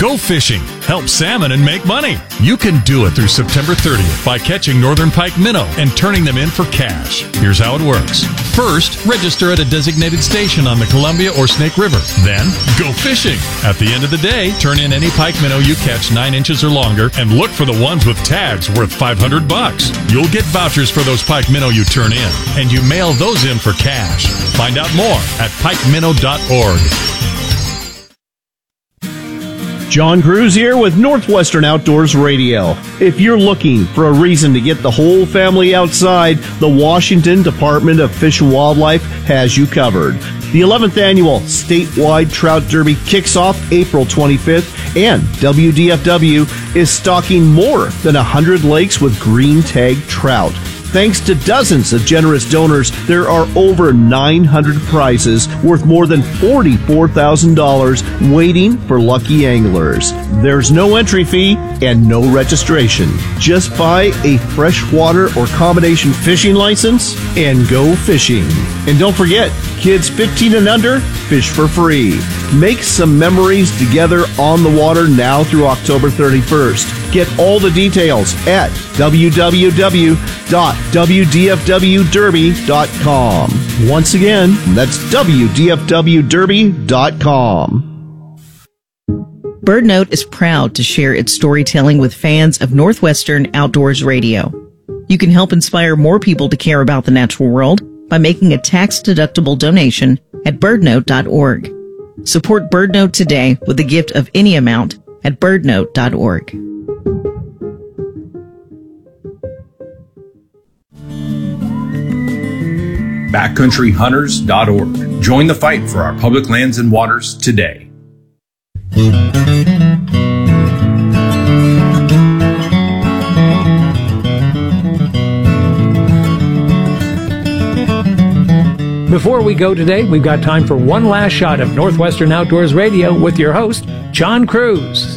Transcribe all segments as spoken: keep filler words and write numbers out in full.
Go fishing, help salmon, and make money. You can do it through September thirtieth by catching northern pike minnow and turning them in for cash. Here's how it works. First, register at a designated station on the Columbia or Snake River. Then, go fishing. At the end of the day, turn in any pike minnow you catch nine inches or longer and look for the ones with tags worth five hundred bucks. You'll get vouchers for those pike minnow you turn in, and you mail those in for cash. Find out more at pike minnow dot org. John Cruz here with Northwestern Outdoors Radio. If you're looking for a reason to get the whole family outside, the Washington Department of Fish and Wildlife has you covered. The eleventh annual statewide Trout Derby kicks off April twenty-fifth, and W D F W is stocking more than one hundred lakes with green tag trout. Thanks to dozens of generous donors, there are over nine hundred prizes worth more than forty-four thousand dollars waiting for lucky anglers. There's no entry fee and no registration. Just buy a freshwater or combination fishing license and go fishing. And don't forget, kids fifteen and under, fish for free. Make some memories together on the water now through October thirty-first. Get all the details at w w w dot w d f w derby dot com. Once again, that's w d f w derby dot com. BirdNote is proud to share its storytelling with fans of Northwestern Outdoors Radio. You can help inspire more people to care about the natural world by making a tax-deductible donation at bird note dot org. Support BirdNote today with a gift of any amount at bird note dot org. backcountry hunters dot org. Join the fight for our public lands and waters today. Before we go today, we've got time for one last shot of Northwestern Outdoors Radio with your host, John Cruz.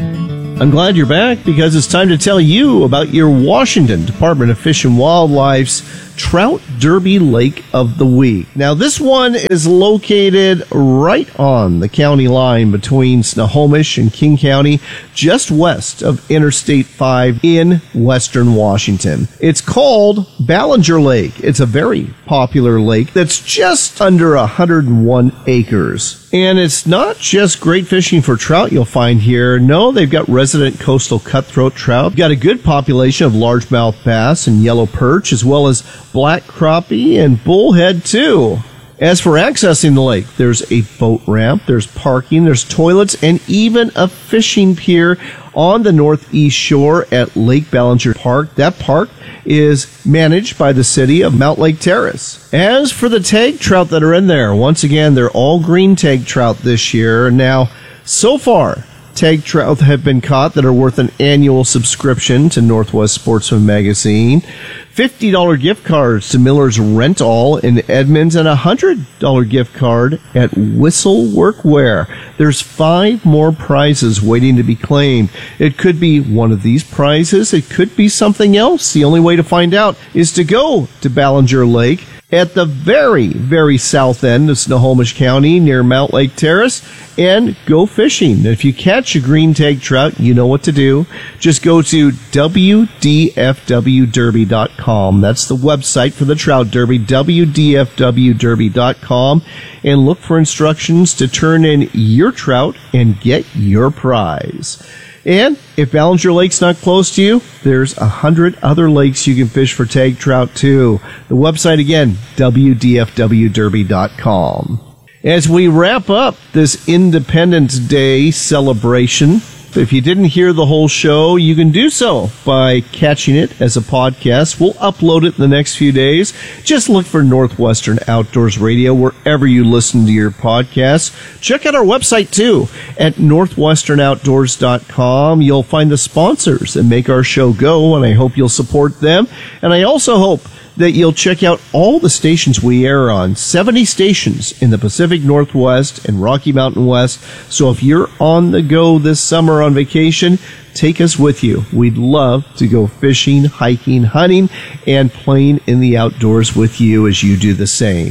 I'm glad you're back because it's time to tell you about your Washington Department of Fish and Wildlife's Trout Derby Lake of the Week. Now, this one is located right on the county line between Snohomish and King County, just west of Interstate five in western Washington. It's called Ballinger Lake. It's a very popular lake that's just under one hundred one acres. And it's not just great fishing for trout you'll find here. No, they've got resident coastal cutthroat trout. You've got a good population of largemouth bass and yellow perch, as well as black crappie and bullhead too. As for accessing the lake, there's a boat ramp, there's parking, there's toilets, and even a fishing pier on the northeast shore at Lake Ballinger Park. That park is managed by the city of Mount Lake Terrace. As for the tag trout that are in there, once again, they're all green tag trout this year. Now, so far, tag trout have been caught that are worth an annual subscription to Northwest Sportsman Magazine, fifty dollars gift cards to Miller's Rent All in Edmonds, and a one hundred dollars gift card at Whistle Workwear. There's five more prizes waiting to be claimed. It could be one of these prizes. It could be something else. The only way to find out is to go to Ballinger Lake at the very, very south end of Snohomish County near Mount Lake Terrace and go fishing. If you catch a green tag trout, you know what to do. Just go to w d f w derby dot com. That's the website for the Trout Derby, w d f w derby dot com, and look for instructions to turn in your trout and get your prize. And if Ballinger Lake's not close to you, there's a hundred other lakes you can fish for tag trout too. The website again, w d f w derby dot com. As we wrap up this Independence Day celebration, if you didn't hear the whole show, you can do so by catching it as a podcast. We'll upload it in the next few days. Just look for Northwestern Outdoors Radio wherever you listen to your podcasts. Check out our website, too, at northwestern outdoors dot com. You'll find the sponsors that make our show go, and I hope you'll support them. And I also hope that you'll check out all the stations we air on, seventy stations in the Pacific Northwest and Rocky Mountain West. So if you're on the go this summer on vacation, take us with you. We'd love to go fishing, hiking, hunting, and playing in the outdoors with you as you do the same.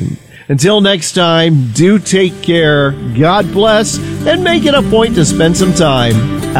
Until next time, do take care, God bless, and make it a point to spend some time